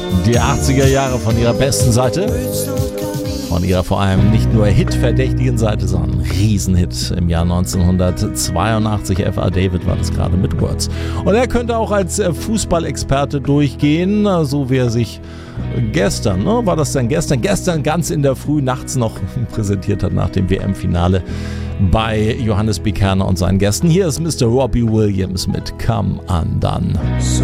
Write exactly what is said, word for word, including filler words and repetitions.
Die achtziger Jahre von ihrer besten Seite. Von ihrer vor allem nicht nur hitverdächtigen Seite, sondern Riesenhit im Jahr neunzehnhundertzweiundachtzig. F A David war das gerade mit Words. Und er könnte auch als Fußballexperte durchgehen, so wie er sich gestern, ne, war das denn gestern? Gestern ganz in der Früh nachts noch präsentiert hat nach dem W M-Finale bei Johannes B. Kerner und seinen Gästen. Hier ist Mister Robbie Williams mit Come Undone. So